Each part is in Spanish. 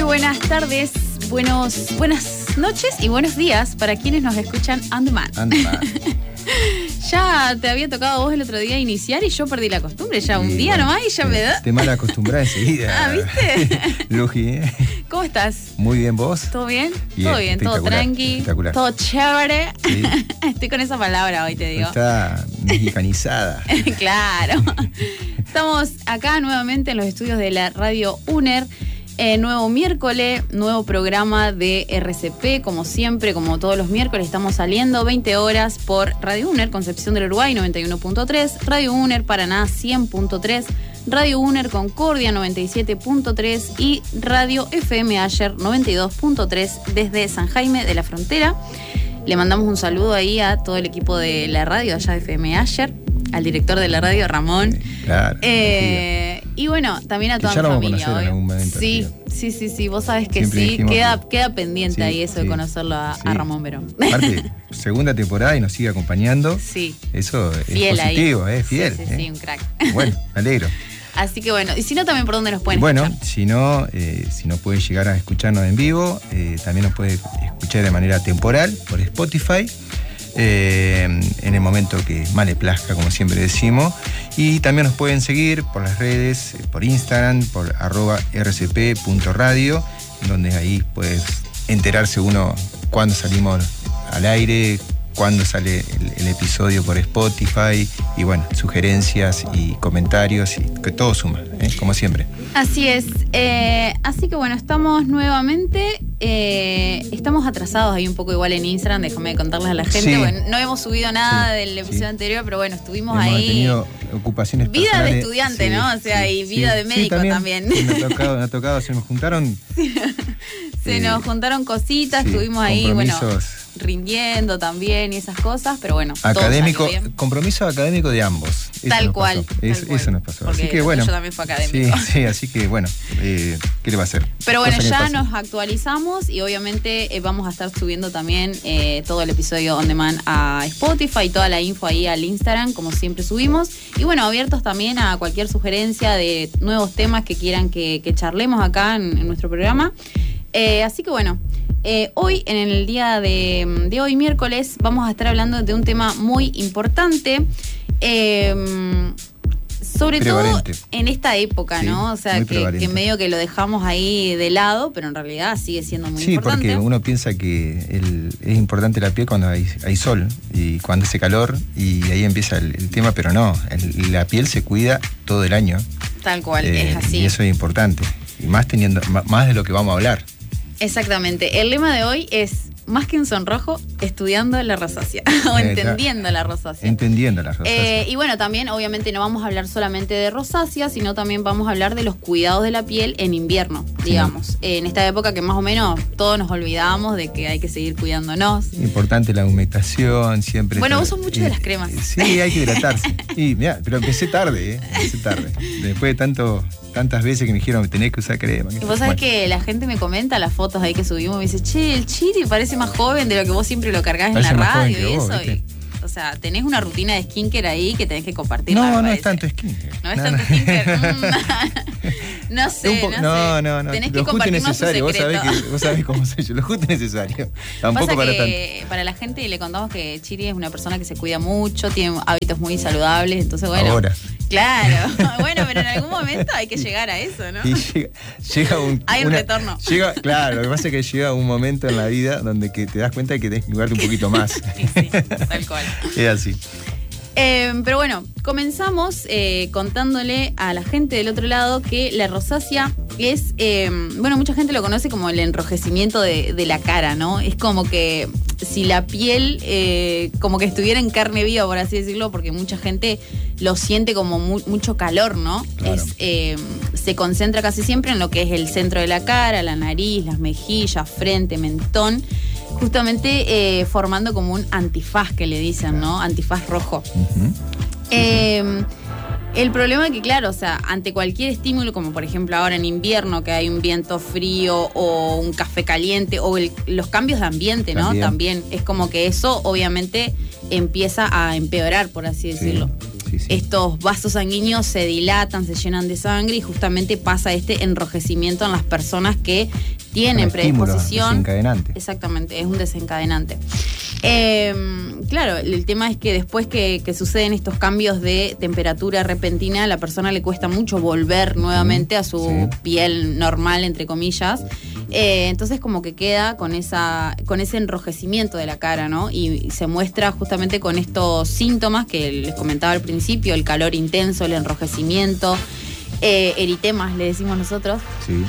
buenas tardes, buenas noches y buenos días para quienes nos escuchan on demand. Ya te había tocado a vos el otro día iniciar y yo perdí la costumbre. Ya un día nomás y ya me da. Te mal acostumbrada enseguida. ¿Viste? Luji, ¿Cómo estás? Muy bien, ¿vos? ¿Todo bien? Bien, todo bien, todo tranqui, espectacular. todo chévere. Sí. Estoy con esa palabra hoy, te digo. Está mexicanizada. Claro. Estamos acá nuevamente en los estudios de la Radio UNER. Nuevo miércoles, nuevo programa de RCP, como siempre, como todos los miércoles, estamos saliendo 20 horas por Radio UNER, Concepción del Uruguay 91.3, Radio UNER Paraná 100.3, Radio UNER Concordia 97.3 y Radio FM Asher 92.3 desde San Jaime de la Frontera. Le mandamos un saludo ahí a todo el equipo de la radio allá de FM Asher, al director de la radio, Ramón. Claro. Y bueno, también a toda mi familia hoy. En algún momento, sí, vos sabés que siempre sí, queda pendiente ahí eso de conocerlo a Ramón Verón. Aparte, segunda temporada y nos sigue acompañando. Sí. Eso fiel es positivo, ahí. Fiel. Sí, un crack. Bueno, me alegro. Así que bueno, y si no, también por dónde nos pueden escuchar. Bueno, si no puede llegar a escucharnos en vivo, también nos puede escuchar de manera temporal por Spotify. En el momento que más le plazca, como siempre decimos, y también nos pueden seguir por las redes, por Instagram, por @rcp.radio, donde ahí puedes enterarse uno cuando salimos al aire, cuando sale el episodio por Spotify, y bueno, sugerencias y comentarios, y que todo suma, como siempre. Así es. Así que bueno, estamos nuevamente, estamos atrasados ahí un poco igual en Instagram, déjame contarles a la gente. Sí. Bueno, no hemos subido nada del episodio anterior, pero bueno, estuvimos Hemos ahí. tenido ocupaciones vida personales. de estudiante, ¿no? O sea, y vida de médico también. Sí, me ha tocado, se nos juntaron. Se nos juntaron cositas, estuvimos ahí, bueno, rindiendo también y esas cosas, pero bueno, académico, compromiso académico de ambos. Tal cual. Eso nos pasó. Porque así que bueno. Yo también fue académico. Sí, así que bueno, ¿qué le va a hacer? Pero bueno, ya nos actualizamos y obviamente vamos a estar subiendo también todo el episodio on demand a Spotify y toda la info ahí al Instagram, como siempre subimos. Y bueno, abiertos también a cualquier sugerencia de nuevos temas que quieran que charlemos acá en nuestro programa. Así que bueno, hoy, en el día de hoy, miércoles, vamos a estar hablando de un tema muy importante, sobre prevalente. todo en esta época, ¿no? O sea, que medio que lo dejamos ahí de lado, pero en realidad sigue siendo muy importante. Sí, porque uno piensa que es importante la piel cuando hay sol y cuando hace calor, y ahí empieza el tema, pero no, la piel se cuida todo el año. Tal cual, es así. Y eso es importante, y más de lo que vamos a hablar. Exactamente. El lema de hoy es: más que un sonrojo, estudiando la rosácea. O entendiendo la rosácea. Entendiendo la rosácea. Y bueno, también obviamente no vamos a hablar solamente de rosácea, sino también vamos a hablar de los cuidados de la piel en invierno, digamos. En esta época que más o menos todos nos olvidamos de que hay que seguir cuidándonos. Importante la humectación, siempre. Bueno, vos sos mucho de las cremas. Sí, hay que hidratarse. Y mirá, pero empecé tarde. Después de tantas veces que me dijeron que tenés que usar crema. Y vos sabés que la gente me comenta las fotos ahí que subimos, me dice, che, el Chiri parece más joven de lo que vos siempre lo cargás en la radio y eso. O sea, tenés una rutina de skincare ahí que tenés que compartir. No es tanto skincare. No es tanto skincare. No sé. No. Tenés lo que justo y compartirnos necesario. un secreto. Vos sabés cómo soy yo. Lo justo y necesario. Tampoco pasa para que tanto. Para la gente le contamos que Chiri es una persona que se cuida mucho, tiene hábitos muy saludables, entonces bueno. Ahora. Claro. Bueno, pero en algún momento hay que llegar a eso, ¿no? Y llega hay un retorno. Claro, lo que pasa es que llega un momento en la vida donde que te das cuenta de que tenés que cuidarte un poquito más. Sí, tal cual. Es así. Pero bueno, comenzamos contándole a la gente del otro lado que la rosácea es, mucha gente lo conoce como el enrojecimiento de la cara, ¿no? Es como que si la piel como que estuviera en carne viva, por así decirlo, porque mucha gente lo siente como mucho calor, ¿no? Claro. Se concentra casi siempre en lo que es el centro de la cara, la nariz, las mejillas, frente, mentón, justamente formando como un antifaz que le dicen, ¿no? Antifaz rojo. Uh-huh. El problema es que, claro, o sea, ante cualquier estímulo, como por ejemplo ahora en invierno, que hay un viento frío o un café caliente, o los cambios de ambiente, ¿no? También es como que eso obviamente empieza a empeorar, por así decirlo. estos vasos sanguíneos se dilatan, se llenan de sangre y justamente pasa este enrojecimiento en las personas que tienen predisposición. Desencadenante. Exactamente, es un desencadenante. Claro, el tema es que después que suceden estos cambios de temperatura repentina, a la persona le cuesta mucho volver nuevamente a su piel normal, entre comillas. Entonces como que queda con ese enrojecimiento de la cara, ¿no? Y se muestra justamente con estos síntomas que les comentaba al principio: el calor intenso, el enrojecimiento, eritemas le decimos nosotros. Sí.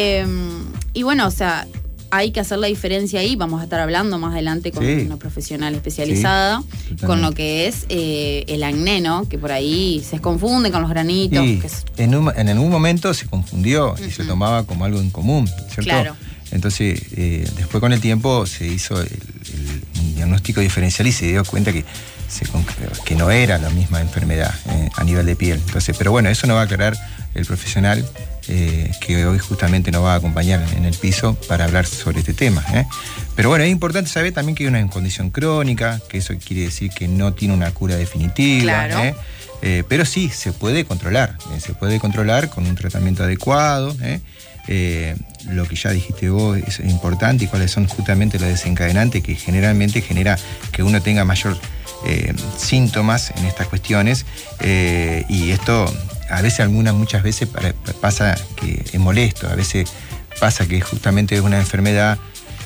Y bueno, o sea, hay que hacer la diferencia ahí. Vamos a estar hablando más adelante con una profesional especializada con lo que es el acné, ¿no? Que por ahí se confunde con los granitos. Y que es... en algún momento se confundió y se tomaba como algo en común, ¿cierto? Claro. Entonces, después con el tiempo se hizo el diagnóstico diferencial y se dio cuenta que no era la misma enfermedad a nivel de piel. Entonces, pero bueno, eso nos va a aclarar el profesional que hoy justamente nos va a acompañar en el piso para hablar sobre este tema. Pero bueno, es importante saber también que hay una condición crónica, que eso quiere decir que no tiene una cura definitiva. Claro. Pero sí, se puede controlar con un tratamiento adecuado. Lo que ya dijiste vos es importante, y cuáles son justamente los desencadenantes que generalmente genera que uno tenga mayor síntomas en estas cuestiones, y esto a veces muchas veces pasa que es molesto, a veces pasa que justamente es una enfermedad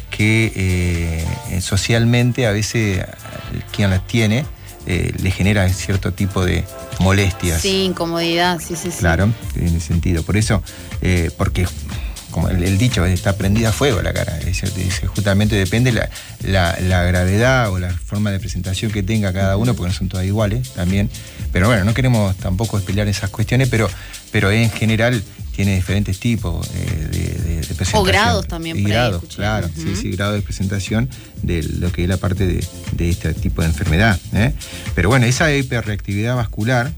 que socialmente a veces quien la tiene le genera cierto tipo de molestias. Sí, incomodidad, sí. Claro, en ese sentido. Por eso, porque como el dicho, está prendida a fuego la cara. Justamente depende la gravedad o la forma de presentación que tenga cada uno, porque no son todas iguales también. Pero bueno, no queremos tampoco pelear esas cuestiones, pero en general tiene diferentes tipos de presentación. O grados también. Y grados, claro. Sí, grado de presentación de lo que es la parte de este tipo de enfermedad. Pero bueno, esa hiperreactividad vascular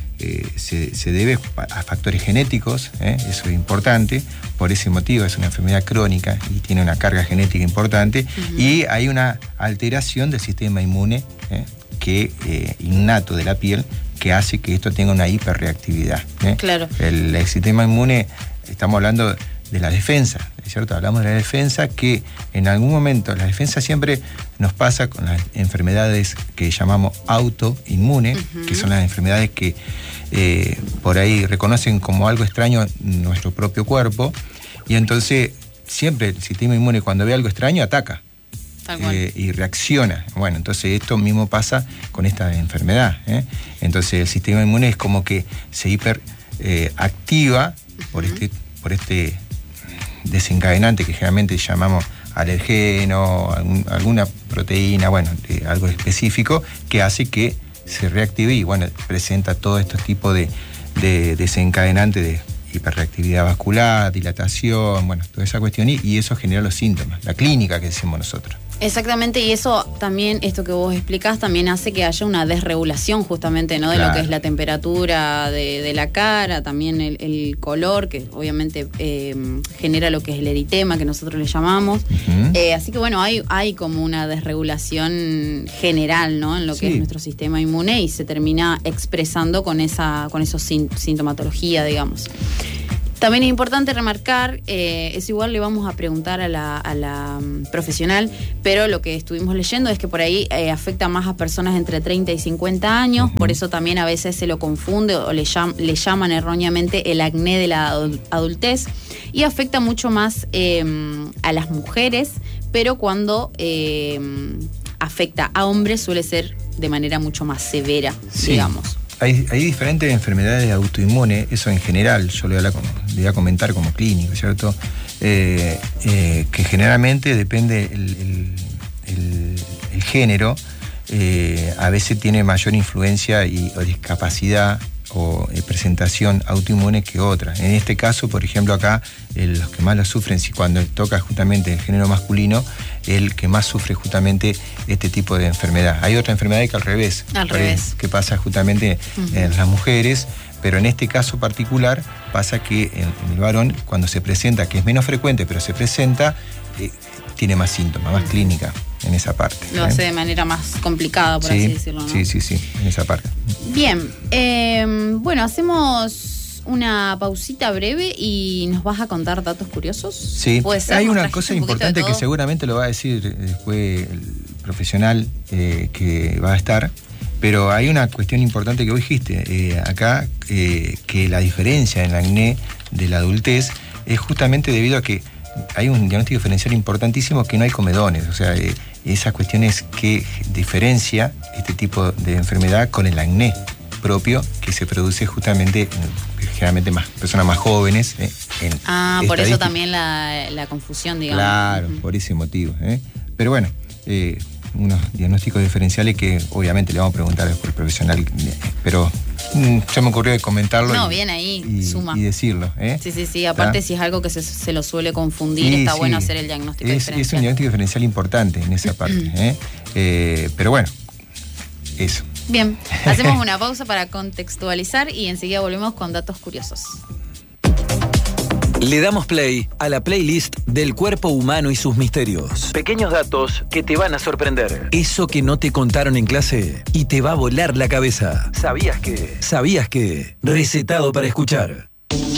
se debe a factores genéticos, eso es importante. Por ese motivo es una enfermedad crónica y tiene una carga genética importante. Y hay una alteración del sistema inmune innato de la piel, que hace que esto tenga una hiperreactividad. Claro. El sistema inmune, estamos hablando de la defensa, ¿cierto? Hablamos de la defensa, que en algún momento la defensa siempre nos pasa con las enfermedades que llamamos autoinmunes, que son las enfermedades que por ahí reconocen como algo extraño en nuestro propio cuerpo, y entonces siempre el sistema inmune, cuando ve algo extraño, ataca. Y reacciona. Bueno, entonces esto mismo pasa con esta enfermedad. Entonces el sistema inmune es como que se hiperactiva por este desencadenante que generalmente llamamos alergeno, alguna proteína, algo específico que hace que se reactive y presenta todos estos tipos de desencadenantes de hiperreactividad vascular, dilatación, toda esa cuestión, y eso genera los síntomas, la clínica que decimos nosotros. Exactamente, y eso también, esto que vos explicás, también hace que haya una desregulación justamente, ¿no? De lo que es la temperatura de la cara, también el color, que obviamente genera lo que es el eritema, que nosotros le llamamos. Así que hay como una desregulación general, ¿no? En lo que es nuestro sistema inmune, y se termina expresando con esos sintomatología, digamos. También es importante remarcar, eso igual le vamos a preguntar a la profesional, pero lo que estuvimos leyendo es que por ahí afecta más a personas entre 30 y 50 años, por eso también a veces se lo confunde o le llaman erróneamente el acné de la adultez, y afecta mucho más a las mujeres, pero cuando afecta a hombres suele ser de manera mucho más severa, digamos. Hay diferentes enfermedades autoinmunes, eso en general, yo le voy a comentar como clínico, ¿cierto? Que generalmente depende el género, a veces tiene mayor influencia o discapacidad o presentación autoinmune que otra. En este caso, por ejemplo, acá los que más lo sufren, si cuando toca justamente el género masculino, el que más sufre justamente este tipo de enfermedad. Hay otra enfermedad que al revés. Que pasa justamente en las mujeres, pero en este caso particular pasa que en el varón, cuando se presenta, que es menos frecuente, pero se presenta, tiene más síntomas, más clínica. en esa parte. Lo hace de manera más complicada, por así decirlo, ¿no? Sí, en esa parte. Bien, bueno, hacemos una pausita breve y nos vas a contar datos curiosos. Sí, ¿Puede ser? hay una cosa importante que seguramente lo va a decir después el profesional que va a estar, pero hay una cuestión importante que vos dijiste acá, que la diferencia en el acné de la adultez es justamente debido a que hay un diagnóstico diferencial importantísimo, que no hay comedones, o sea, esas cuestiones que diferencia este tipo de enfermedad con el acné propio, que se produce justamente generalmente más personas más jóvenes. Por eso también la confusión, digamos. Claro, por ese motivo. Pero bueno, unos diagnósticos diferenciales que obviamente le vamos a preguntar después al profesional, pero se me ocurrió de comentarlo. No, bien ahí, suma. Y decirlo. Sí, aparte si es algo que se lo suele confundir, está bueno hacer el diagnóstico diferencial. Es un diagnóstico diferencial importante en esa parte. Pero bueno, eso. Bien, hacemos una pausa para contextualizar y enseguida volvemos con datos curiosos. Le damos play a la playlist del cuerpo humano y sus misterios. Pequeños datos que te van a sorprender. Eso que no te contaron en clase y te va a volar la cabeza. ¿Sabías que? Recetado para escuchar.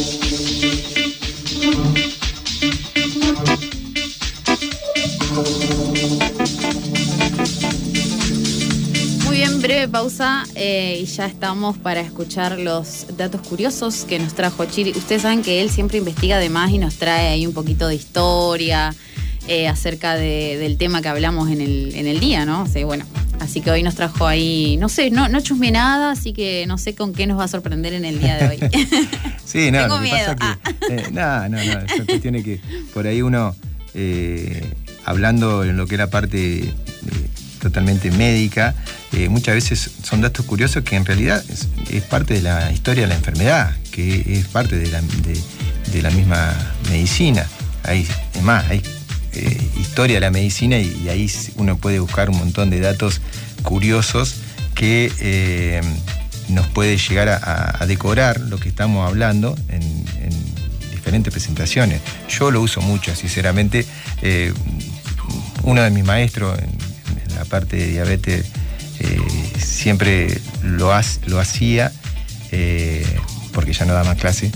Muy bien, breve pausa y ya estamos para escuchar los datos curiosos que nos trajo Chiri. Ustedes saben que él siempre investiga de más y nos trae ahí un poquito de historia acerca del tema que hablamos en el día, ¿no? Sí, bueno, así que hoy nos trajo ahí, no sé, no chusmeé nada, así que no sé con qué nos va a sorprender en el día de hoy. Sí, no, tengo lo que miedo. pasa que, no, esa cuestión es que por ahí uno, hablando en lo que es la parte totalmente médica, muchas veces son datos curiosos que en realidad es parte de la historia de la enfermedad, que es parte de la misma medicina. Hay historia de la medicina y ahí uno puede buscar un montón de datos curiosos que nos puede llegar a decorar lo que estamos hablando en diferentes presentaciones. Yo lo uso mucho, sinceramente. Uno de mis maestros en la parte de diabetes siempre lo hacía, porque ya no da más clase,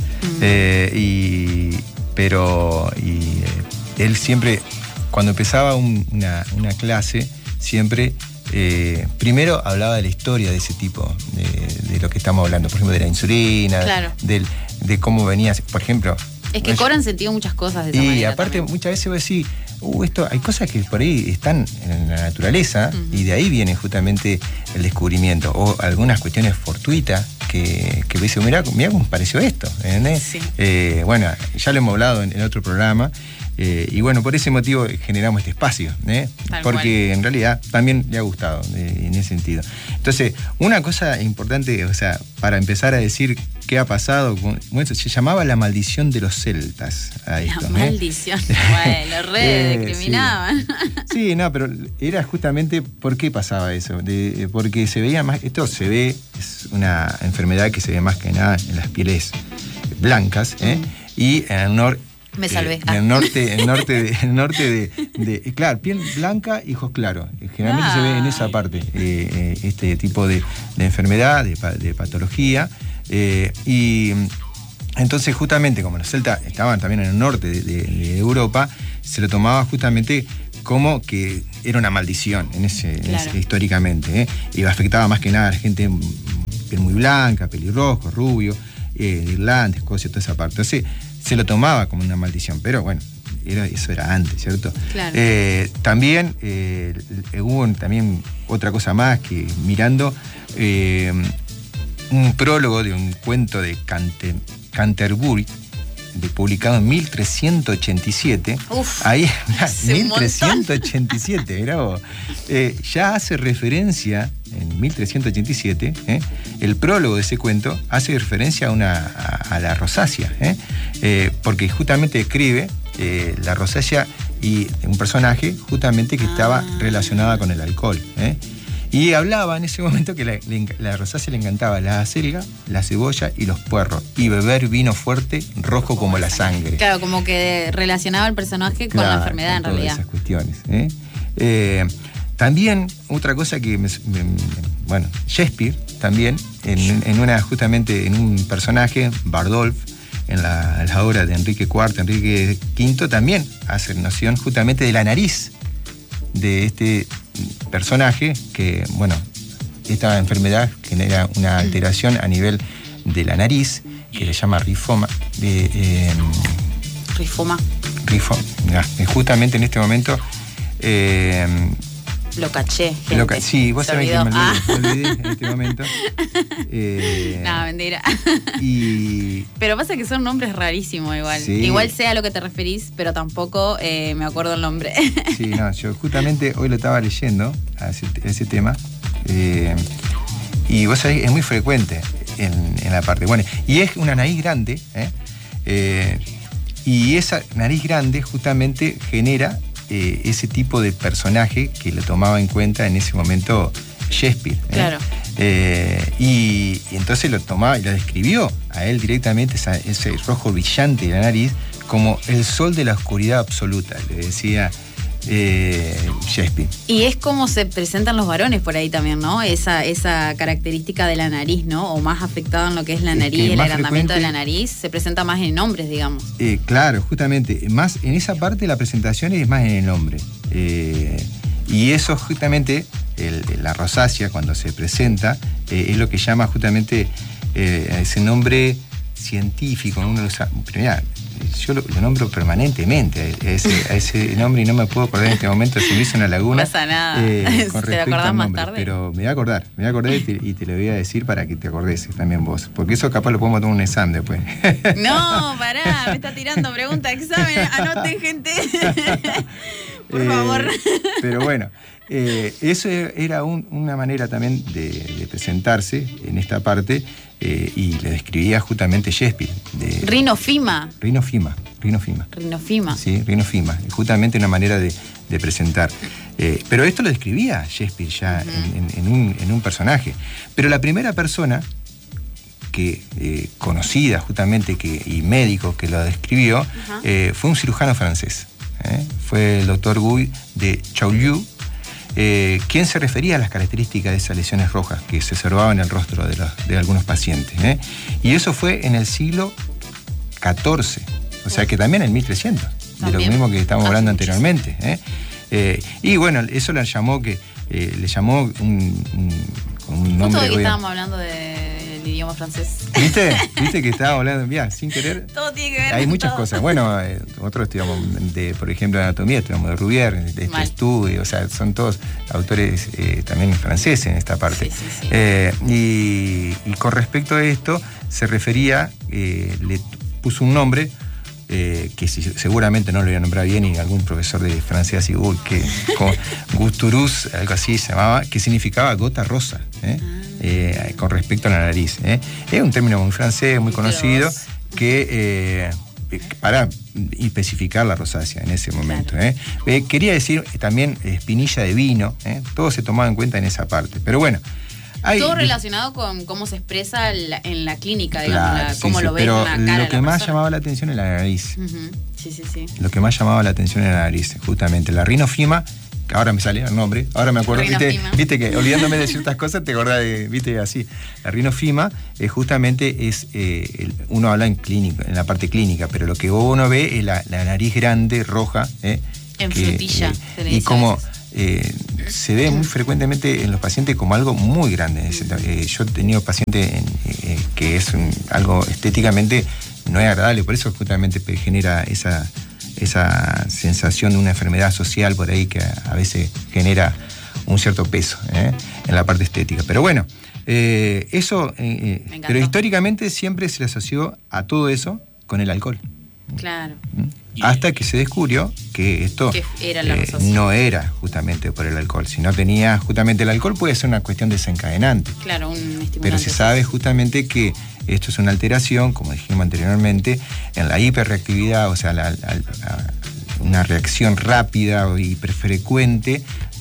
pero él siempre, cuando empezaba una clase, siempre primero hablaba de la historia de ese tipo, de lo que estamos hablando, por ejemplo, de la insulina, claro, de cómo venía, por ejemplo. Es que cobran sentido muchas cosas de esa manera. Y aparte también. Muchas veces vos decís, hay cosas que por ahí están en la naturaleza, y de ahí viene justamente el descubrimiento, o algunas cuestiones fortuitas que ves, mirá cómo pareció esto, ¿entendés? Sí. Bueno, ya lo hemos hablado en otro programa, y bueno, por ese motivo generamos este espacio, porque en realidad también le ha gustado en ese sentido. Entonces, una cosa importante, o sea, para empezar a decir qué ha pasado, se llamaba la maldición de los celtas. A esto, la maldición, bueno, los redes discriminaban. Sí, no, pero era justamente por qué pasaba eso, porque se veía más, es una enfermedad que se ve más que nada en las pieles blancas, y en el norte. Me salvé. En el norte de claro, piel blanca y ojos claros. Generalmente se ve en esa parte este tipo de enfermedad, de patología. Y entonces, justamente, como los celtas estaban también en el norte de Europa, se lo tomaba justamente como que era una maldición históricamente. Y afectaba más que nada a la gente piel muy blanca, pelirrojo, rubio, de Irlanda, Escocia, toda esa parte. Entonces, se lo tomaba como una maldición, pero bueno, eso era antes, ¿cierto? Claro. También hubo también otra cosa más, que mirando un prólogo de un cuento de Canterbury, publicado en 1387. Uf, ahí, 1387, mirá vos. Ya hace referencia, en 1387, el prólogo de ese cuento hace referencia a la rosácea, porque justamente describe la rosácea y un personaje justamente que estaba relacionada con el alcohol. Y hablaba en ese momento que la rosácea le encantaba la acelga, la cebolla y los puerros, y beber vino fuerte, rojo como la sangre. Claro, como que relacionaba el personaje con la enfermedad en realidad. Todas esas cuestiones. También, otra cosa que bueno, Shakespeare también, justamente en un personaje, Bardolph, en la obra de Enrique IV, Enrique V, también hace noción justamente de la nariz de este personaje, que, bueno, esta enfermedad genera una alteración a nivel de la nariz, que le llama rifoma. Rifoma. Justamente en este momento... Lo caché, gente. Sí, vos sabés que me olvidé en este momento. No, mentira. Y... Pero pasa que son nombres rarísimos igual. Sí. Igual sé a lo que te referís, pero tampoco me acuerdo el nombre. Sí, no, yo justamente hoy lo estaba leyendo, a ese tema, y vos sabés, es muy frecuente en la parte. Bueno, y es una nariz grande, y esa nariz grande justamente genera ese tipo de personaje que lo tomaba en cuenta en ese momento Shakespeare. Claro. Y entonces lo tomaba y lo describió a él directamente, ese rojo brillante de la nariz, como el sol de la oscuridad absoluta, le decía Shakespeare. Y es como se presentan los varones por ahí también, ¿no? Esa característica de la nariz, ¿no? O más afectado en lo que es la nariz, el agrandamiento de la nariz, se presenta más en hombres, digamos. Claro, justamente. Más en esa parte la presentación es más en el hombre. Y eso justamente, la rosácea, cuando se presenta, es lo que llama justamente ese nombre científico. Uno lo sabe. Yo lo nombro permanentemente a ese nombre y no me puedo acordar en este momento, se me hizo una laguna. No pasa nada. Con ¿Te lo acordás más tarde? Pero me voy a acordar y te lo voy a decir para que te acordes también vos. Porque eso capaz lo podemos tomar un examen después. No, pará, me está tirando pregunta, examen, anoten, gente. Por favor. Pero bueno, eso era una manera también de presentarse en esta parte, y le describía justamente Shakespeare. Rinofima. Sí, rinofima. Justamente una manera de presentar. Pero esto lo describía Shakespeare ya en un personaje. Pero la primera persona que conocida justamente y médico que lo describió fue un cirujano francés. Fue el doctor Guy de Chaulieu, quien se refería a las características de esas lesiones rojas que se observaban en el rostro de algunos pacientes. Y eso fue en el siglo XIV, o sea que también en 1300, de lo mismo que estábamos hablando anteriormente. Y bueno, eso le llamó un nombre... Justo que estábamos hablando del idioma francés. ¿Viste que estábamos hablando, ya, sin querer? Todo tiene que ver. Hay muchas todo. Cosas. Bueno, nosotros estudiamos, por ejemplo, anatomía, estudiamos de Rouvier, de este estudio, o sea, son todos autores también franceses en esta parte. Sí. Y con respecto a esto, se refería, le puso un nombre, que seguramente no lo voy a nombrar bien, y algún profesor de francés así, Gusturus, algo así se llamaba, que significaba gota rosa, con respecto a la nariz. Es un término muy francés, muy conocido, que para especificar la rosácea en ese momento. Claro. Quería decir también espinilla de vino, todo se tomaba en cuenta en esa parte, pero bueno. Todo relacionado con cómo se expresa en la clínica, digamos, claro, cómo lo ves en la cara. Pero lo que más llamaba la atención es la nariz. Sí. Lo que más llamaba la atención es la nariz, justamente. La rinofima, que ahora me sale el nombre, ahora me acuerdo, viste que olvidándome de ciertas cosas te acordás viste así. La rinofima justamente es, uno habla en la parte clínica, pero lo que uno ve es la nariz grande, roja. En frutilla. Y como... se ve muy frecuentemente en los pacientes como algo muy grande. Yo he tenido pacientes que es algo estéticamente no es agradable, por eso justamente genera esa sensación de una enfermedad social por ahí que a veces genera un cierto peso en la parte estética. Pero bueno, eso, pero históricamente siempre se le asoció a todo eso con el alcohol. Claro. Hasta que se descubrió que esto no era justamente por el alcohol, sino tenía justamente el alcohol puede ser una cuestión desencadenante. Claro, un estimulante. Pero se sabe justamente que esto es una alteración, como dijimos anteriormente, en la hiperreactividad, o sea, una reacción rápida o hiperfrecuente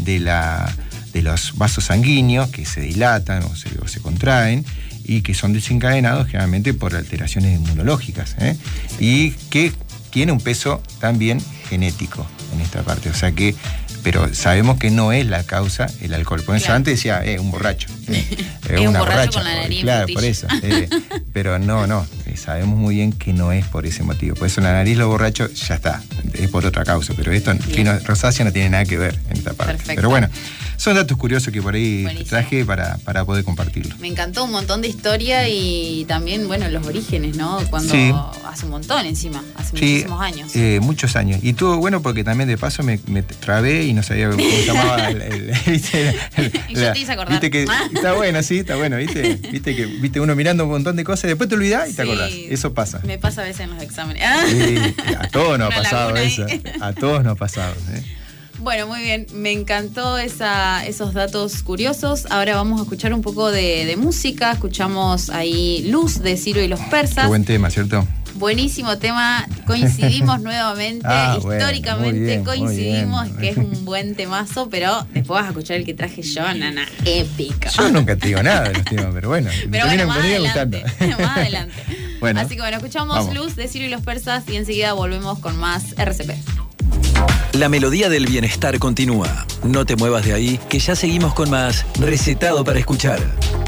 de los vasos sanguíneos que se dilatan o se contraen y que son desencadenados generalmente por alteraciones inmunológicas, y que tiene un peso también genético en esta parte. O sea que pero sabemos que no es la causa el alcohol. Por eso antes decía, un borracho. Es un borracho con la nariz. Claro, por eso. Pero no, sabemos muy bien que no es por ese motivo. Por eso la nariz, los borrachos, ya está, es por otra causa. Pero esto, rosácea no tiene nada que ver en esta parte. Perfecto. Pero bueno, son datos curiosos que por ahí Buenísimo. traje para poder compartirlo. Me encantó un montón de historia y también, bueno, los orígenes, ¿no? Cuando hace un montón encima, hace muchísimos años. Muchos años. Y estuvo bueno porque también de paso me trabé y no sabía cómo se llamaba y yo te hice acordar. Viste que está bueno, viste uno mirando un montón de cosas y después te olvidás y te acordás. Eso pasa. Me pasa a veces en los exámenes. A todos nos ha pasado eso. A todos nos ha pasado. Bueno, muy bien. Me encantó esos datos curiosos. Ahora vamos a escuchar un poco de música. Escuchamos ahí Luz de Ciro y los Persas. Qué buen tema, ¿cierto? Buenísimo tema. Coincidimos nuevamente. Históricamente coincidimos que es un buen temazo, pero después vas a escuchar el que traje yo, nana, épico. Yo nunca te digo nada de los temas, pero bueno. Pero bueno, más adelante. Más adelante. Bueno, así que bueno, escuchamos Luz de Ciro y los Persas y enseguida volvemos con más RCP. La melodía del bienestar continúa. No te muevas de ahí, que ya seguimos con más Recetado para Escuchar.